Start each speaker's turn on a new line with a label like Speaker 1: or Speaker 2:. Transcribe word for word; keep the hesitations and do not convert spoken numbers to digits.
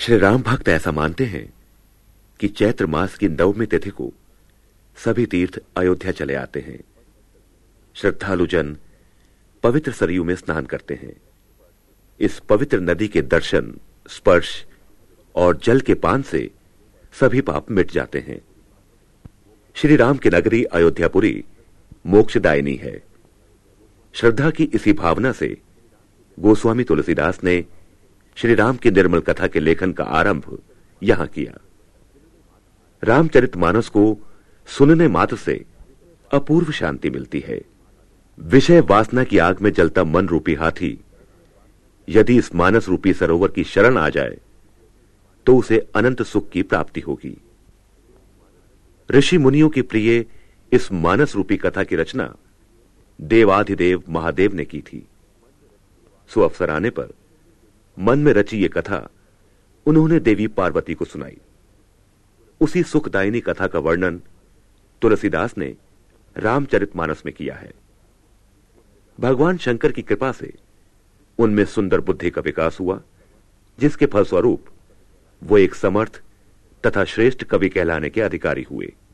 Speaker 1: श्री राम भक्त ऐसा मानते हैं कि चैत्र मास की नवमी तिथि को सभी तीर्थ अयोध्या चले आते हैं। श्रद्धालु जन पवित्र सरयू में स्नान करते हैं। इस पवित्र नदी के दर्शन, स्पर्श और जल के पान से सभी पाप मिट जाते हैं। श्री राम की नगरी अयोध्यापुरी मोक्षदायिनी है। श्रद्धा की इसी भावना से गोस्वामी तुलसीदास ने श्री राम की निर्मल कथा के लेखन का आरंभ यहां किया। रामचरितमानस को सुनने मात्र से अपूर्व शांति मिलती है। विषय वासना की आग में जलता मन रूपी हाथी यदि इस मानस रूपी सरोवर की शरण आ जाए तो उसे अनंत सुख की प्राप्ति होगी। ऋषि मुनियों की प्रिय इस मानस रूपी कथा की रचना देवाधिदेव महादेव ने की थी। सो अवसर आने पर मन में रची ये कथा उन्होंने देवी पार्वती को सुनाई। उसी सुखदायिनी कथा का वर्णन तुलसीदास ने रामचरितमानस में किया है। भगवान शंकर की कृपा से उनमें सुंदर बुद्धि का विकास हुआ, जिसके फलस्वरूप वो एक समर्थ तथा श्रेष्ठ कवि कहलाने के अधिकारी हुए।